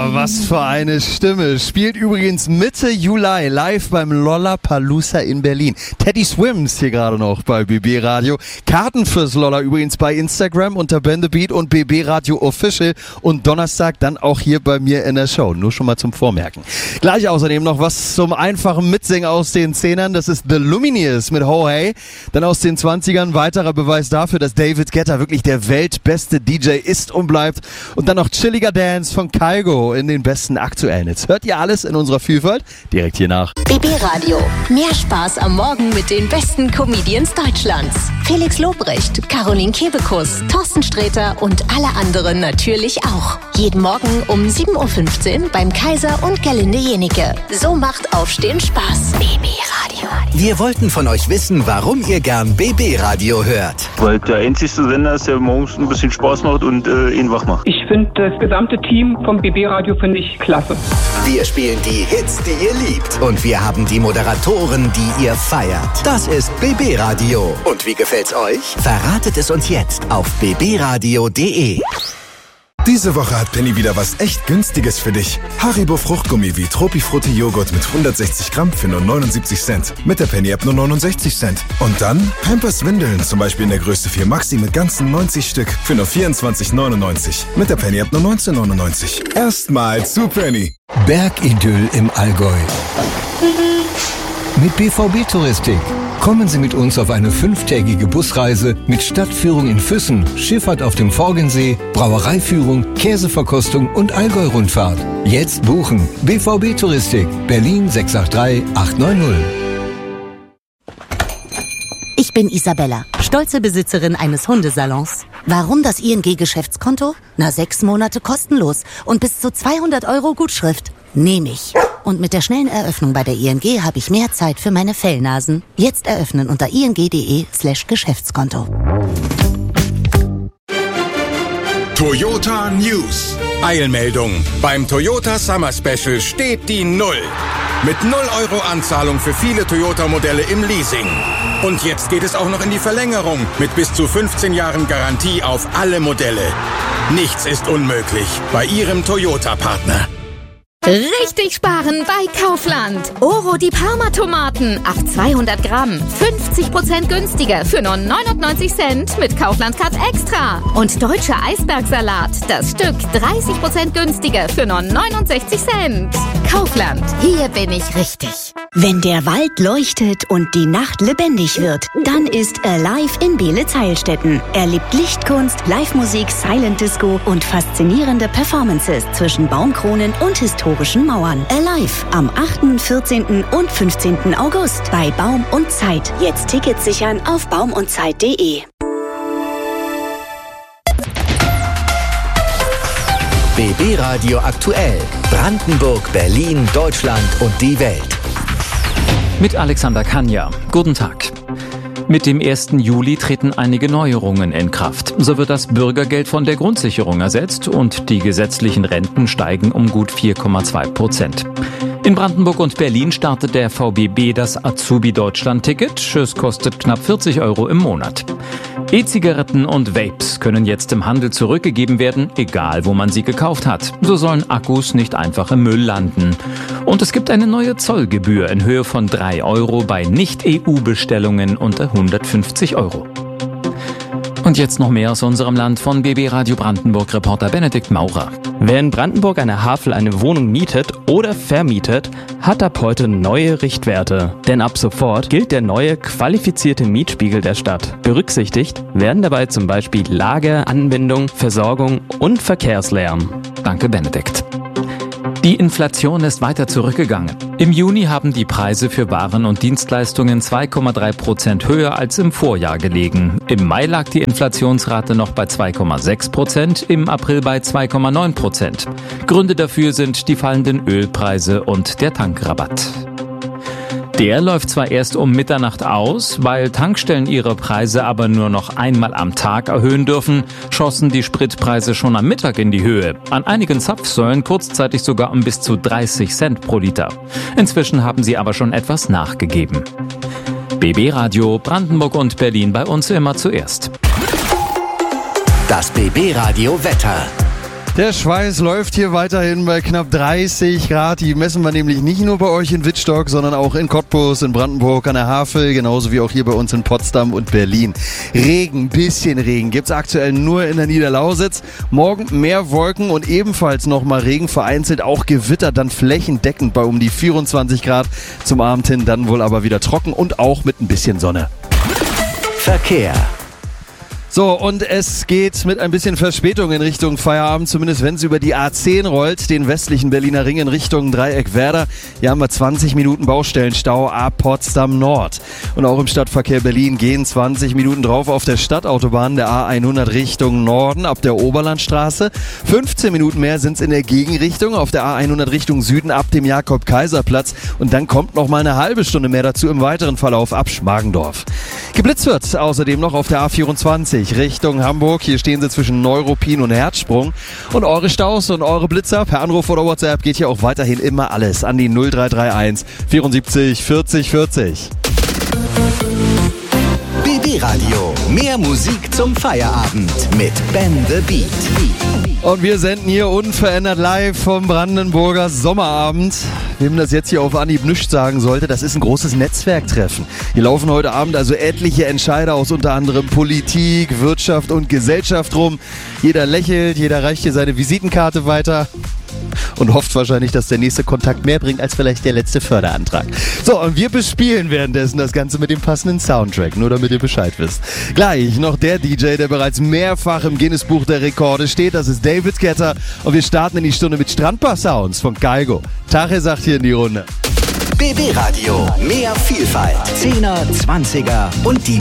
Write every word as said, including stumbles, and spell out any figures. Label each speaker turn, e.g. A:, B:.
A: Ah, was für eine Stimme. Spielt übrigens Mitte Juli live beim Lollapalooza in Berlin. Teddy Swims hier gerade noch bei B B Radio. Karten fürs Lolla übrigens bei Instagram unter Bendebeat und B B Radio Official. Und Donnerstag dann auch hier bei mir in der Show. Nur schon mal zum Vormerken. Gleich außerdem noch was zum einfachen Mitsingen aus den Zehnern. Das ist The Lumineers mit Ho Hey. Dann aus den zwanzigern weiterer Beweis dafür, dass David Guetta wirklich der weltbeste D J ist und bleibt. Und dann noch Chilliger Dance von Kygo in den besten aktuellen Hits. Hört ihr alles in unserer Vielfalt? Direkt hier nach.
B: B B Radio. Mehr Spaß am Morgen mit den besten Comedians Deutschlands. Felix Lobrecht, Caroline Kebekus, Thorsten Sträter und alle anderen natürlich auch. Jeden Morgen um sieben Uhr fünfzehn beim Kaiser und Gerlinde Jenike. So macht Aufstehen Spaß. B B Radio.
C: Wir wollten von euch wissen, warum ihr gern B B Radio hört.
D: Weil der einzigste Sender ist, der morgens ein bisschen Spaß macht und äh, ihn wach macht.
E: Ich finde das gesamte Team vom B B Radio finde ich klasse.
C: Wir spielen die Hits, die ihr liebt. Und wir haben die Moderatoren, die ihr feiert. Das ist B B Radio. Und wie gefällt's euch? Verratet es uns jetzt auf b b radio punkt d e.
F: Diese Woche hat Penny wieder was echt Günstiges für dich. Haribo Fruchtgummi wie Tropifrutti Joghurt mit hundertsechzig Gramm für nur neunundsiebzig Cent. Mit der Penny-App nur neunundsechzig Cent. Und dann Pampers Windeln, zum Beispiel in der Größe vier Maxi mit ganzen neunzig Stück für nur vierundzwanzig neunundneunzig. Mit der Penny-App nur neunzehn neunundneunzig. Erstmal zu Penny.
G: Bergidyll im Allgäu. Mit B V B-Touristik. Kommen Sie mit uns auf eine fünftägige Busreise mit Stadtführung in Füssen, Schifffahrt auf dem Forgensee, Brauereiführung, Käseverkostung und Allgäu-Rundfahrt. Jetzt buchen. B V B-Touristik. Berlin sechs acht drei acht neun null.
H: Ich bin Isabella, stolze Besitzerin eines Hundesalons. Warum das I N G-Geschäftskonto? Na, sechs Monate kostenlos und bis zu zweihundert Euro Gutschrift. Nehme ich. Und mit der schnellen Eröffnung bei der I N G habe ich mehr Zeit für meine Fellnasen. Jetzt eröffnen unter ing punkt de slash Geschäftskonto.
I: Toyota News. Eilmeldung. Beim Toyota Summer Special steht die Null. Mit null Euro Anzahlung für viele Toyota-Modelle im Leasing. Und jetzt geht es auch noch in die Verlängerung mit bis zu fünfzehn Jahren Garantie auf alle Modelle. Nichts ist unmöglich bei Ihrem Toyota-Partner.
J: Richtig sparen bei Kaufland. Oro die Parma-Tomaten auf zweihundert Gramm. fünfzig Prozent günstiger für nur neunundneunzig Cent mit Kaufland Cut Extra. Und deutscher Eisbergsalat. Das Stück dreißig Prozent günstiger für nur neunundsechzig Cent. Kaufland. Hier bin ich richtig.
K: Wenn der Wald leuchtet und die Nacht lebendig wird, dann ist Alive in Beelitz-Heilstätten. Erlebt Lichtkunst, Live-Musik, Silent Disco und faszinierende Performances zwischen Baumkronen und historischen Mauern. Alive am achten, vierzehnten und fünfzehnten August bei Baum und Zeit. Jetzt Tickets sichern auf baum und zeit punkt de.
C: B B Radio aktuell. Brandenburg, Berlin, Deutschland und die Welt.
L: Mit Alexander Kanja. Guten Tag. Mit dem ersten Juli treten einige Neuerungen in Kraft. So wird das Bürgergeld von der Grundsicherung ersetzt und die gesetzlichen Renten steigen um gut vier Komma zwei Prozent. In Brandenburg und Berlin startet der V B B das Azubi-Deutschland-Ticket. Es kostet knapp vierzig Euro im Monat. E-Zigaretten und Vapes können jetzt im Handel zurückgegeben werden, egal wo man sie gekauft hat. So sollen Akkus nicht einfach im Müll landen. Und es gibt eine neue Zollgebühr in Höhe von drei Euro bei Nicht-E U-Bestellungen unter hundertfünfzig Euro. Und jetzt noch mehr aus unserem Land von B B Radio Brandenburg-Reporter Benedikt Maurer.
M: Wer in Brandenburg an der Havel eine Wohnung mietet oder vermietet, hat ab heute neue Richtwerte. Denn ab sofort gilt der neue qualifizierte Mietspiegel der Stadt. Berücksichtigt werden dabei zum Beispiel Lage, Anbindung, Versorgung und Verkehrslärm.
L: Danke, Benedikt. Die Inflation ist weiter zurückgegangen. Im Juni haben die Preise für Waren und Dienstleistungen zwei Komma drei Prozent höher als im Vorjahr gelegen. Im Mai lag die Inflationsrate noch bei zwei Komma sechs Prozent, im April bei zwei Komma neun Prozent. Gründe dafür sind die fallenden Ölpreise und der Tankrabatt. Der läuft zwar erst um Mitternacht aus, weil Tankstellen ihre Preise aber nur noch einmal am Tag erhöhen dürfen, schossen die Spritpreise schon am Mittag in die Höhe. An einigen Zapfsäulen kurzzeitig sogar um bis zu dreißig Cent pro Liter. Inzwischen haben sie aber schon etwas nachgegeben. B B Radio Brandenburg und Berlin bei uns immer zuerst.
C: Das B B Radio Wetter.
A: Der Schweiß läuft hier weiterhin bei knapp dreißig Grad. Die messen wir nämlich nicht nur bei euch in Wittstock, sondern auch in Cottbus, in Brandenburg, an der Havel, genauso wie auch hier bei uns in Potsdam und Berlin. Regen, bisschen Regen gibt's aktuell nur in der Niederlausitz. Morgen mehr Wolken und ebenfalls nochmal Regen, vereinzelt auch Gewitter, dann flächendeckend bei um die vierundzwanzig Grad. Zum Abend hin dann wohl aber wieder trocken und auch mit ein bisschen Sonne.
C: Verkehr.
A: So, und es geht mit ein bisschen Verspätung in Richtung Feierabend, zumindest wenn es über die A zehn rollt, den westlichen Berliner Ring in Richtung Dreieck-Werder. Hier haben wir zwanzig Minuten Baustellenstau ab Potsdam Nord. Und auch im Stadtverkehr Berlin gehen zwanzig Minuten drauf auf der Stadtautobahn der A hundert Richtung Norden ab der Oberlandstraße. fünfzehn Minuten mehr sind es in der Gegenrichtung auf der A hundert Richtung Süden ab dem Jakob-Kaiser-Platz. Und dann kommt noch mal eine halbe Stunde mehr dazu im weiteren Verlauf ab Schmargendorf. Geblitzt wird außerdem noch auf der A vierundzwanzig Richtung Hamburg. Hier stehen sie zwischen Neuruppin und Herzsprung. Und eure Staus und eure Blitzer per Anruf oder WhatsApp geht hier auch weiterhin immer alles an die null drei drei eins vierundsiebzig vierzig vierzig.
C: B B Radio. Mehr Musik zum Feierabend mit Ben the Beat.
A: Und wir senden hier unverändert live vom Brandenburger Sommerabend. Wem das jetzt hier auf Anhieb nichts sagen sollte, das ist ein großes Netzwerktreffen. Hier laufen heute Abend also etliche Entscheider aus unter anderem Politik, Wirtschaft und Gesellschaft rum. Jeder lächelt, jeder reicht hier seine Visitenkarte weiter und hofft wahrscheinlich, dass der nächste Kontakt mehr bringt als vielleicht der letzte Förderantrag. So, und wir bespielen währenddessen das Ganze mit dem passenden Soundtrack, nur damit ihr Bescheid wisst. Gleich noch der D J, der bereits mehrfach im Guinness-Buch der Rekorde steht, das ist David Guetta und wir starten in die Stunde mit Strandbar-Sounds von Kaigo. Tache sagt hier in die Runde.
C: B B Radio, mehr Vielfalt, Zehner, Zwanziger und die